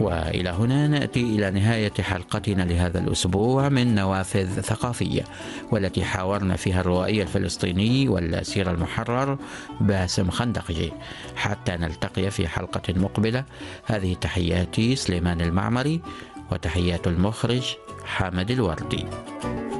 وإلى هنا نأتي إلى نهاية حلقتنا لهذا الأسبوع من نوافذ ثقافية، والتي حاورنا فيها الروائي الفلسطيني والأسير المحرر باسم خندقجي. حتى نلتقي في حلقة مقبلة، هذه تحياتي سليمان المعمري، وتحيات المخرج حامد الوردي.